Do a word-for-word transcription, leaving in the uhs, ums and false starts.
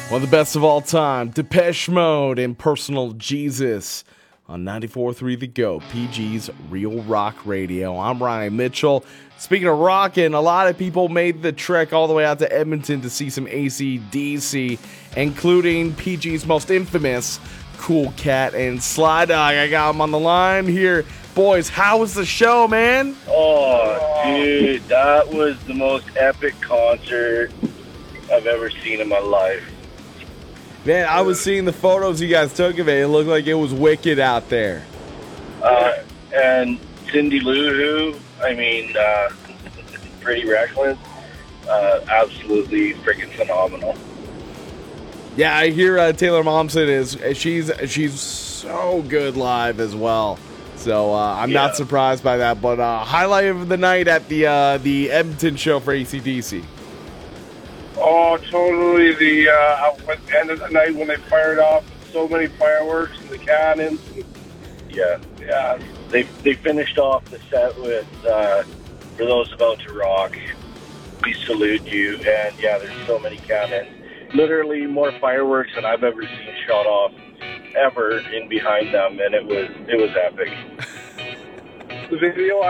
One of the best of all time, Depeche Mode and Personal Jesus on ninety-four point three The Go, P G's Real Rock Radio. I'm Ryan Mitchell. Speaking of rockin', a lot of people made the trek all the way out to Edmonton to see some A C D C, including P G's most infamous, Cool Cat and Sly Dog. I got him on the line here. Boys, how was the show, man? Oh, dude, that was the most epic concert I've ever seen in my life. Man, I was seeing the photos you guys took of it. It looked like it was wicked out there. Uh, and Cindy Lou Who, I mean, uh, Pretty Reckless, uh, absolutely freaking phenomenal. Yeah, I hear uh, Taylor Momsen is she's she's so good live as well. So uh, I'm Yeah. not surprised by that. But uh, highlight of the night at the uh, the Edmonton show for A C D C. Oh, totally. The uh, at the end of the night when they fired off so many fireworks and the cannons. Yeah, Yeah, they they finished off the set with uh, For Those About to Rock, We Salute You, and yeah, there's so many cannons. Literally more fireworks than I've ever seen shot off ever in behind them, and it was it was epic. the video